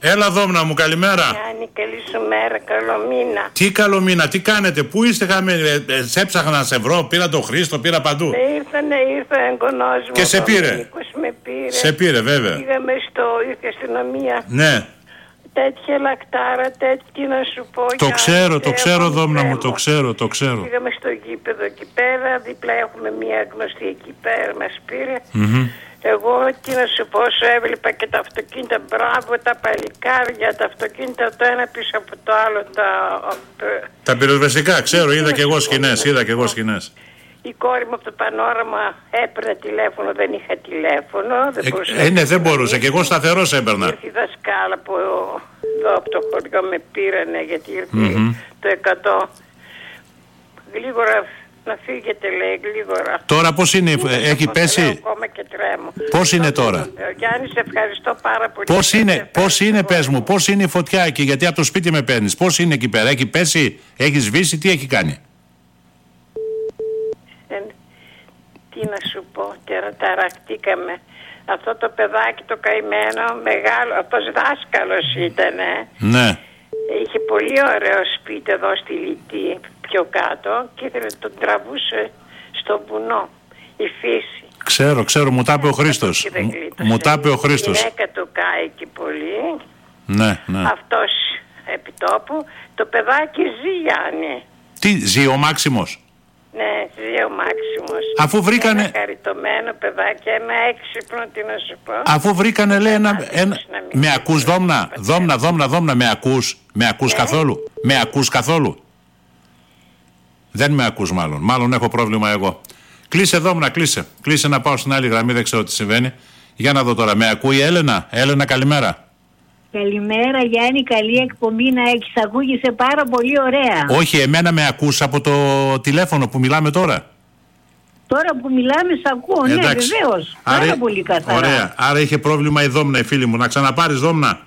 Έλα Δόμνα μου, καλημέρα. Γιάννη, καλή σου μέρα, καλό μήνα. Τι καλό μήνα, τι κάνετε, πού είστε σε έψαχνα να σε βρω, πήρα τον Χρήστο, πήρα παντού. Ήρθε εγγονός μου. Και σε πήρε. Με πήρε. Σε πήρε βέβαια. Πήγαμε ήρθε αστυνομία. Ναι. Τέτοια λακτάρα, τι να σου πω. Το ξέρω Δόμνα μου, το ξέρω. Πήγαμε στο γήπεδο εκεί πέρα, δίπλα έχουμε μια γνωστή εκεί πέρα, μας πήρε. Εγώ τι να σου πω, σου έβλεπα και τα αυτοκίνητα, μπράβο, τα παλικάρια, τα αυτοκίνητα το ένα πίσω από το άλλο. Τα πυροσβεστικά, ξέρω, είδα και εγώ σκηνές. Η κόρη μου από το πανόραμα έπαιρνε τηλέφωνο, δεν είχα τηλέφωνο. Δεν μπορούσε, και εγώ σταθερός έπαιρνα. Ήρθε η δασκάλα από εδώ από το χωριό με πήρανε, γιατί ήρθε το 100. Γλίγορα να φύγετε, λέει, γλίγορα. Τώρα πώς είναι, έχει πέσει. Ακόμα και τρέμω. Πώς είναι τώρα? Γιάννη, σε ευχαριστώ πάρα πολύ. Πώς είναι, πες μου, πώς είναι η φωτιά εκεί, γιατί από το σπίτι με παίρνεις. Πώς είναι εκεί πέρα, έχει πέσει, έχει σβήσει, τι έχει κάνει? Τι να σου πω, ταραχτήκαμε. Αυτό το παιδάκι το καημένο, μεγάλο, αυτός δάσκαλος ήτανε. Ναι. Είχε πολύ ωραίο σπίτι εδώ στη Λιτή, πιο κάτω, και τον τραβούσε στο βουνό, η φύση. Ξέρω, μου τα είπε ο Χρήστος. Μου τα είπε ο Χρήστος. Η γυναίκα του κάηκε πολύ. Ναι. Αυτός επιτόπου. Το παιδάκι ζει, Γιάννη. Τι, ζει ο Μάξιμος? Ναι, ζει ο Μάξιμος. Αφού βρήκανε... Ένα χαριτωμένο παιδάκι, ένα έξυπνο, τι να σου πω. Αφού βρήκανε, λέει, Με ακούς, Δόμνα, με ακούς καθόλου? Με ακούς καθόλου? Δεν με ακούς μάλλον. Μάλλον έχω πρόβλημα εγώ. Κλείσε, Δόμνα, κλείσε να πάω στην άλλη γραμμή, δεν ξέρω τι συμβαίνει. Για να δω τώρα, με ακούει η Έλενα? Έλενα, καλημέρα. Καλημέρα Γιάννη, καλή εκπομπή να έχεις, ακούγεσαι πάρα πολύ ωραία. Όχι, εμένα με ακούς από το τηλέφωνο που μιλάμε τώρα? Τώρα που μιλάμε σ' ακούω, ναι, βεβαίως, πάρα πολύ καθαρά. Ωραία, άρα είχε πρόβλημα η Δόμνα, η φίλη μου. Να ξαναπάρεις, Δόμνα.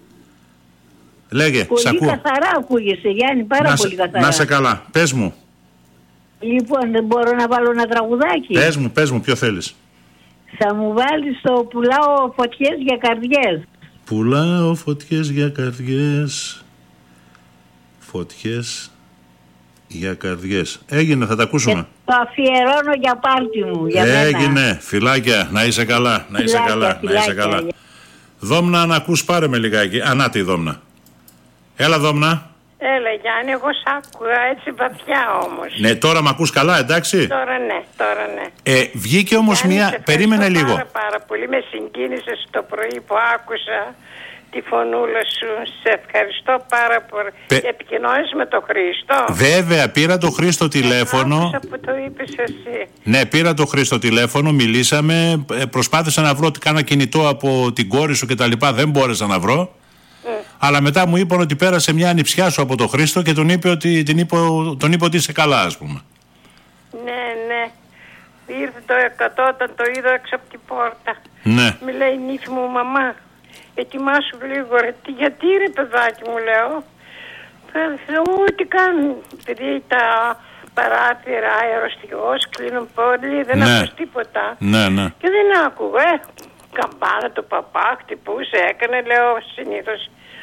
Λέγε, σ' ακούω. Πολύ καθαρά ακούγεσαι, Γιάννη, πάρα πολύ καθαρά. Να σε καλά, πες μου. Λοιπόν, δεν μπορώ να βάλω ένα τραγουδάκι? Πες μου, ποιο θέλεις? Θα μου βάλεις το «Πουλάω φωτιές για καρδιές». Πουλάω φωτιές για καρδιές. Φωτιές για καρδιές. Έγινε, θα τα ακούσουμε. Και το αφιερώνω για πάρτι μου, για μένα. Έγινε, φιλάκια, να είσαι καλά. Να είσαι καλά. Δόμνα, να ακούς, πάρε με λιγάκι. Ανάτη η Δόμνα. Έλα, Δόμνα. Έλα, Γιάννη, εγώ σ' άκουγα έτσι βαθιά όμως. Ναι, τώρα μ' ακούς καλά, εντάξει? Τώρα ναι. Βγήκε όμως Γιάννη, περίμενε λίγο. Πάρα πολύ, με συγκίνησες το πρωί που άκουσα τη φωνούλα σου. Σε ευχαριστώ πάρα πολύ. Επικοινωνείς με τον Χρήστο? Βέβαια, πήρα τον Χρήστο τηλέφωνο. Άκουσα που το είπες εσύ. Ναι, πήρα τον Χρήστο τηλέφωνο, μιλήσαμε. Προσπάθησα να βρω κάνα κινητό από την κόρη σου κτλ. Δεν μπόρεσα να βρω. Αλλά μετά μου είπαν ότι πέρασε μια ανιψιά σου από τον Χρήστο και τον είπε ότι είσαι καλά, ας πούμε. Ναι. Ήρθε το 100 όταν το είδα έξω από την πόρτα. Ναι. Μου λέει, νύφη μου, μαμά, ετοιμάσου γλίγορα. Γιατί ρε παιδάκι, μου λέω. Τι κάνουν, επειδή τα παράθυρα αεροστοιχώς κλείνουν πολύ, δεν ακούς τίποτα. Ναι. Και δεν άκουγα, καμπάνα το παπά χτυπούσε, έκανε, λέω, συνήθως.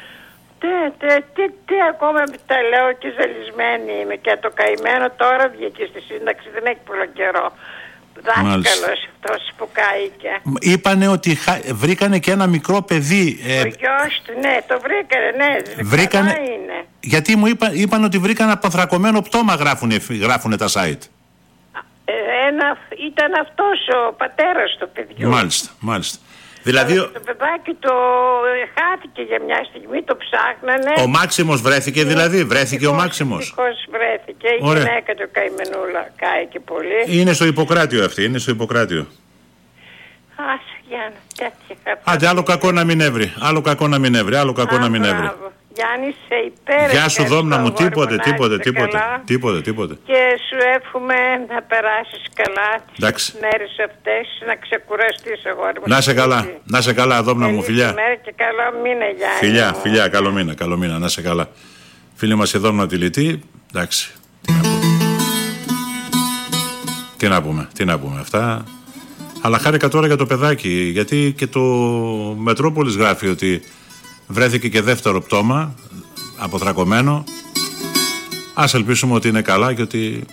Τι ακόμα τα λέω και ζαλισμένη είμαι. Και το καημένο τώρα βγήκε στη σύνταξη, δεν έχει πολύ καιρό. Δάσκαλος αυτός που κάηκε. Είπανε ότι βρήκανε και ένα μικρό παιδί. Ο γιος του, ναι, το βρήκανε, ναι. Είναι. Γιατί μου είπαν ότι βρήκαν αποθρακωμένο πτώμα, γράφουνε τα site. Ήταν αυτός ο πατέρας του παιδιού. Μάλιστα. Δηλαδή, το παιδάκι το χάθηκε για μια στιγμή, το ψάχνανε. Ο Μάξιμος βρέθηκε δηλαδή, βρέθηκε ο Μάξιμος. Δυστυχώς βρέθηκε, η γυναίκα του καημενούλα κάηκε πολύ. Είναι στο Ιπποκράτιο αυτή, είναι στο Ιπποκράτιο. Άσε Γιάννα, τέτοια. Άντε, άλλο κακό να μην έβρει, άλλο κακό να μην έβρει. Γιάννη, σε υπέροχη. Γεια σου Δόμνα μου, τίποτε. Και σου εύχομαι να περάσεις καλά τις μέρες αυτές, να ξεκουραστείς αγόρι μου. Να σε καλά Δόμνα μου, φιλιά. Και καλό μήνα, Γιάννη. Φιλιά, καλό μήνα, να σε καλά. Φίλοι μας η Δόμνα τη Λιτή, εντάξει, τι να πούμε αυτά. Αλλά χάρηκα τώρα για το παιδάκι, γιατί και το Μετρόπολης γράφει ότι βρέθηκε και δεύτερο πτώμα αποθρακωμένο. Ας ελπίσουμε ότι είναι καλά και ότι...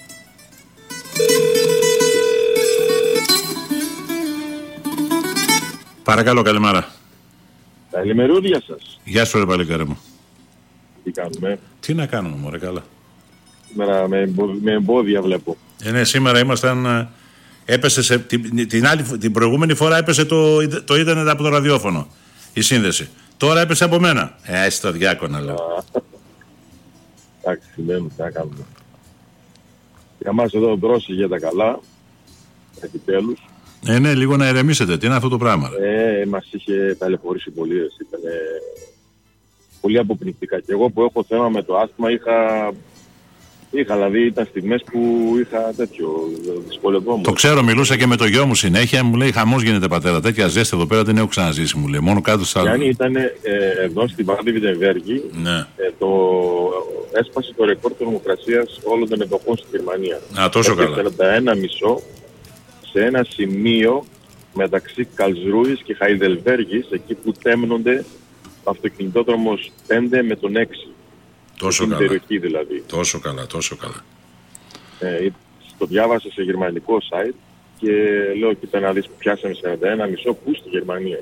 Παρακαλώ, καλημέρα. Καλημερούδια σας. Γεια σου ρε παλικάρι μου. Τι κάνουμε? Τι να κάνουμε μωρέ, καλά. Σήμερα με εμπόδια βλέπω. Ναι, σήμερα ήμασταν... Έπεσε την προηγούμενη φορά έπεσε το ίντερνετ από το ραδιόφωνο, η σύνδεση. Τώρα έπεσε από μένα. Έτσι το διάκονα λέω. Εντάξει, συμβαίνουν, τι να κάνουμε. Για μας εδώ πρόσεχε τα καλά, επιτέλους. Ναι, λίγο να ηρεμήσετε. Τι είναι αυτό το πράγμα? Μας είχε ταλαιπωρήσει πολύ. Ήταν πολύ αποπνικτικά. Και εγώ που έχω θέμα με το άσθμα είχα δηλαδή ήταν στιγμές που είχα τέτοιο δυσκολευόμουν. Το ξέρω, μιλούσα και με το γιο μου συνέχεια. Μου λέει χαμός γίνεται πατέρα. Τέτοια ζέστη εδώ πέρα δεν έχω ξαναζήσει, μου λέει. Μόνο κάτω στα άλλα. Γιάννη, ήταν εδώ στην Βάδη-Βιντεμβέργη. Ναι. Έσπασε το ρεκόρ θερμοκρασίας όλων των εποχών στη Γερμανία. Τόσο καλά. 41,5 σε ένα σημείο μεταξύ Καλσρούης και Χαϊδελβέργης, εκεί που τέμνονται ο αυτοκινητόδρομος 5 με τον 6. Τόσο καλά. Περιοχή δηλαδή. Τόσο καλά, τόσο καλά. Το διάβασα σε γερμανικό site και λέω κοίτα να δεις που πιάσαμε 41,5 που στη Γερμανία.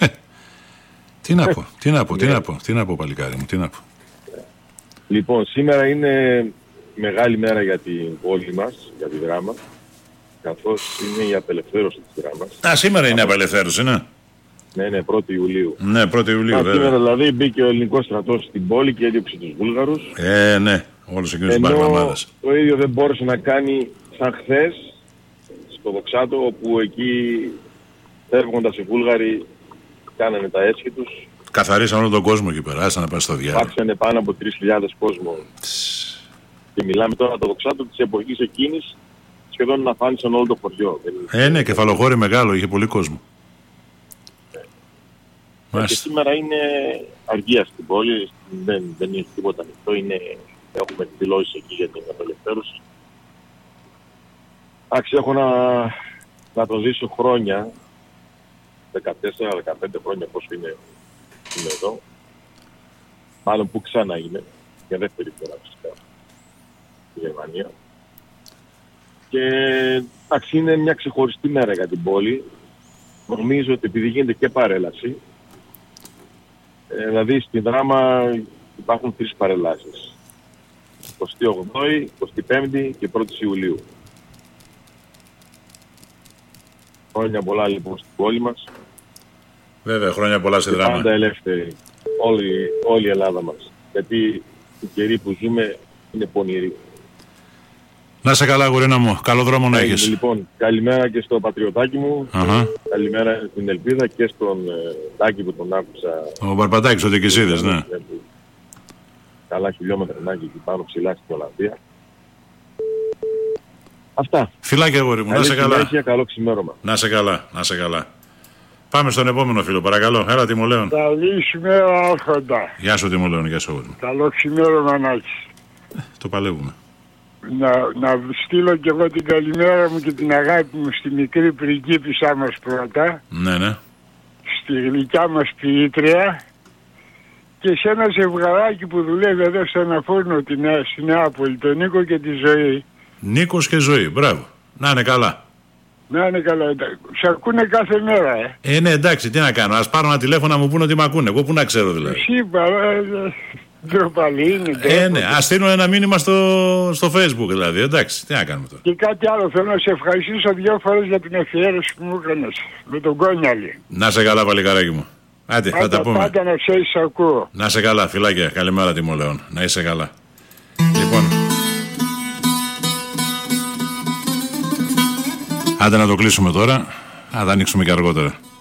Τι να πω παλικάρι μου, τι να πω. Λοιπόν, σήμερα είναι μεγάλη μέρα για την πόλη μας, για τη Δράμα, καθώς είναι η απελευθέρωση της Δράμας. Σήμερα είναι η απελευθέρωση, ναι. Ναι, 1η Ιουλίου. Ναι, 1η Ιουλίου, βέβαια. Σήμερα δηλαδή μπήκε ο ελληνικός στρατός στην πόλη και έδιωξε τους Βούλγαρους. Ναι, όλους εκείνους τους μπαγλαμάδες. Το ίδιο δεν μπόρεσε να κάνει σαν χθες στο Δοξάτο, όπου εκεί φεύγοντας οι Βούλγαροι κάνανε τα έσχη τους. Καθαρίσαν όλο τον κόσμο εκεί πέρα, άσαν να πάνε στο διάλογο. Πάξανε πάνω από 3.000 κόσμο. Και μιλάμε τώρα το Δοξάτο της εποχής εκείνης, σχεδόν να φάνησαν όλο το χωριό. Ναι, κεφαλοχώρι μεγάλο, είχε πολύ κόσμο. Και σήμερα είναι αργία στην πόλη, δεν έχει τίποτα ανοιχτό, έχουμε δηλώσεις εκεί για την απελευθέρωση. Εντάξει, έχω να το ζήσω χρόνια, 14-15 χρόνια πόσο είναι εδώ, μάλλον που ξανά είναι, για δεύτερη φορά φυσικά, στη Γερμανία. Και εντάξει, είναι μια ξεχωριστή μέρα για την πόλη. Νομίζω ότι επειδή γίνεται και παρέλαση, δηλαδή στην Δράμα υπάρχουν 3 παρελάσεις. 28η, 25η και 1η Ιουλίου. Χρόνια πολλά λοιπόν στην πόλη μας. Βέβαια, χρόνια πολλά στη Δράμα. Πάντα ελεύθερη όλη η Ελλάδα μας. Γιατί οι καιροί που ζούμε είναι πονηροί. Να σε καλά, γουρίνα μου. Καλό δρόμο να έχεις. Λοιπόν, καλημέρα και στο πατριωτάκι μου. Καλημέρα στην Ελπίδα και στον Τάκη που τον άκουσα. Ο Μπαρπατάκης, ο Δικησίδης, ναι. Καλά χιλιόμετρα να έχει εκεί πάνω ψηλά στην Ολλανδία. Αυτά. Φιλάκια, αγόρι μου. Να σε καλά. Καλό ξημέρωμα. Να σε καλά, να σε καλά. Πάμε στον επόμενο φίλο, παρακαλώ. Έλα, Τιμολέων. Καλησπέρα, Άρχοντα. Γεια σου, Τιμολέων, γεια σου, αγόρι μου. Καλό ξημέρωμα να έχεις. Το παλεύουμε. Να στείλω κι εγώ την καλημέρα μου και την αγάπη μου στη μικρή πριγκίπισσά μας πρώτα. Ναι. Στη γλυκιά μας ποιήτρια και σε ένα ζευγαράκι που δουλεύει εδώ στο ένα φούρνο στη Νεάπολη, τον Νίκο και τη Ζωή. Νίκος και Ζωή, μπράβο. Να είναι καλά. Να είναι καλά. Σε ακούνε κάθε μέρα, ναι, εντάξει, τι να κάνω. Ας πάρω ένα τηλέφωνο να μου πούνε ότι με ακούνε. Εγώ που να ξέρω δηλαδή. Είπα, ντροπαλή είναι. Ναι, ας στείλω ένα μήνυμα στο Facebook δηλαδή. Εντάξει, τι να κάνουμε τώρα. Και κάτι άλλο, θέλω να σε ευχαριστήσω 2 φορές για την αφιέρωση που μου έκανες με τον Κόνιαλη. Να σε καλά, παλικαράκι μου. Άντε, θα τα πούμε. Πάντα να ξέρεις, ακούω. Να σε καλά, φιλάκια. Καλημέρα, Τιμολέων. Να είσαι καλά. Λοιπόν. Άντε να το κλείσουμε τώρα. Θα ανοίξουμε και αργότερα.